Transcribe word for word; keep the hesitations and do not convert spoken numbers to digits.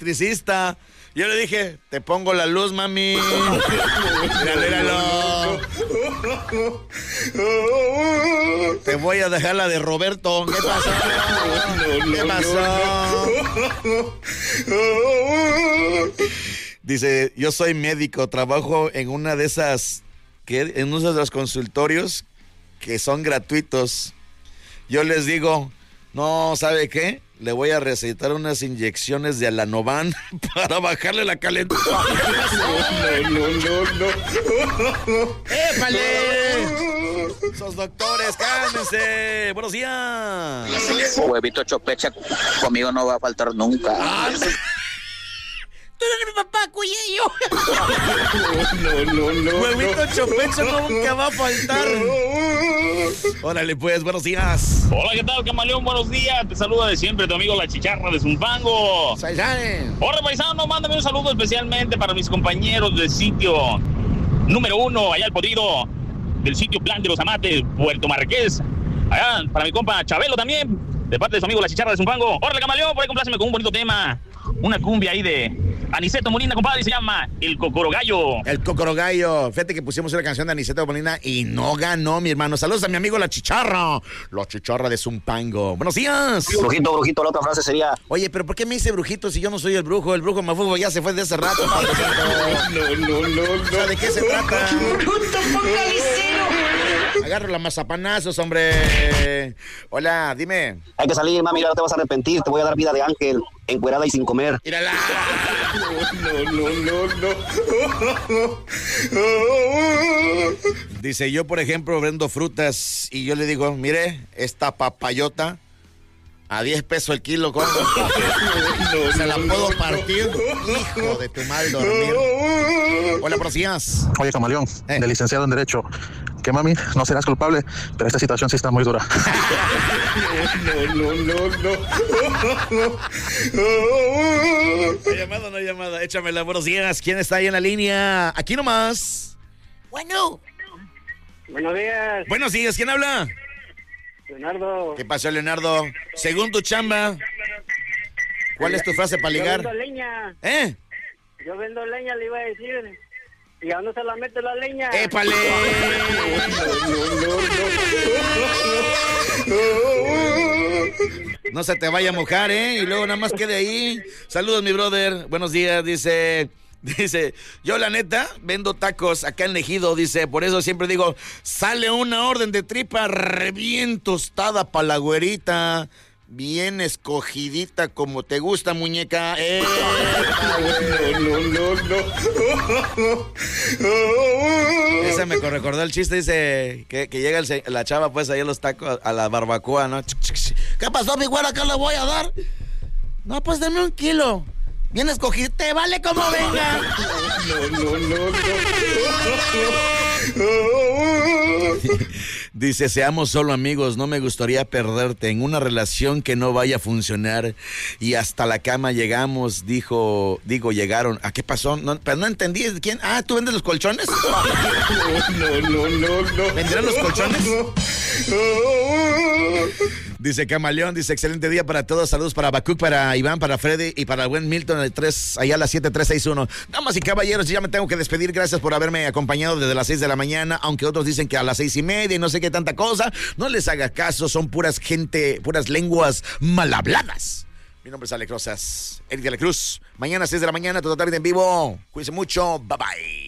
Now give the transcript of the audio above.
electricista. Yo le dije, te pongo la luz, mami. Míralo, míralo. Te voy a dejar la de Roberto. ¿Qué pasó? ¿Qué pasó? Dice, yo soy médico, trabajo en una de esas, que en uno de los consultorios que son gratuitos. Yo les digo, no, ¿sabe qué? Le voy a recetar unas inyecciones de Alanovan para bajarle la calentura. No, no, no, no. ¡Épale! Esos doctores, cálmense. Buenos días. Huevito chopecha conmigo no va a faltar nunca. Ah, Tú eres mi papá, Cuyello. No, no, no. Huevito no. Chopecho nunca va a faltar. Órale, pues, buenos días. Hola, ¿qué tal, camaleón? Buenos días. Te saluda de siempre tu amigo La Chicharra de Zumpango. Saizane. Hola, paisano, mándame un saludo especialmente para mis compañeros del sitio número uno, allá al podrido del sitio Plan de los Amates, Puerto Marqués. Allá, para mi compa Chabelo también, de parte de su amigo La Chicharra de Zumpango. Órale, camaleón, por ahí compláceme con un bonito tema. Una cumbia ahí de Aniceto Molina, compadre, y se llama El Cocorogallo. El Cocorogallo. Fíjate que pusimos una canción de Aniceto Molina y no ganó, mi hermano. Saludos a mi amigo La Chicharra. La Chicharra de Zumpango. Buenos días. Brujito, brujito, la otra frase sería... Oye, pero ¿por qué me dice brujito si yo no soy el brujo? El brujo Mafufo ya se fue de hace rato. No, no, no, no. O sea, ¿de qué se trata? Bruto focalicero. Agarro la mazapanazos, hombre. Hola, dime. Hay que salir, mami, no te vas a arrepentir. Te voy a dar vida de ángel, encuerada y sin comer. Mírala. No, no, no, no. Dice, yo, por ejemplo, vendo frutas y yo le digo, mire, esta papayota a diez pesos el kilo, ¿cómo? No, se la puedo partir. Hijo de tu mal dormir. Hola, buenos días. Oye, camaleón, eh. de licenciado en Derecho. Que mami, no serás culpable, pero esta situación sí está muy dura. No, no, no, no. No llamada, no llamada. Échamela, buenos días. ¿Quién está ahí en la línea? Aquí nomás. Bueno. Buenos días. Buenos días, ¿quién habla? Leonardo. ¿Qué pasó, Leonardo? Según tu chamba, ¿cuál es tu frase para ligar? Yo vendo leña. ¿Eh? Yo vendo leña, le iba a decir. ¿Y a dónde se la mete la leña? ¡Épale! No se te vaya a mojar, ¿eh? Y luego nada más quede ahí. Saludos, mi brother. Buenos días, dice... Dice, yo la neta vendo tacos acá en Ejido, dice, por eso siempre digo, sale una orden de tripa re bien tostada pa' la güerita, bien escogidita como te gusta, muñeca. ¡Eh! No, no, no, no. Esa me recordó el chiste, dice, que, que llega el, la chava pues ahí a los tacos, a la barbacoa, ¿no? ¿Qué pasó, mi güera? ¿Qué le voy a dar? No, pues dame un kilo. Bien escogido, te vale como venga. No, no, no, no. Dice, seamos solo amigos, no me gustaría perderte en una relación que no vaya a funcionar. Y hasta la cama llegamos, dijo, digo, llegaron. ¿A qué pasó? No, pero no entendí, ¿quién? Ah, ¿tú vendes los colchones? No, no, no, no. ¿Vendrán los colchones? Dice Camaleón, dice, excelente día para todos, saludos para Bacuc, para Iván, para Freddy y para el buen Milton, el tres, allá a las siete tres seis uno. Damas y caballeros, ya me tengo que despedir, gracias por haberme acompañado desde las seis de la mañana, aunque otros dicen que a las seis y media y no sé qué tanta cosa, no les haga caso, son puras gente, puras lenguas mal habladas. Mi nombre es Alex Rosas, Eric de la Cruz, mañana a seis de la mañana, toda tarde en vivo, cuídense mucho, bye bye.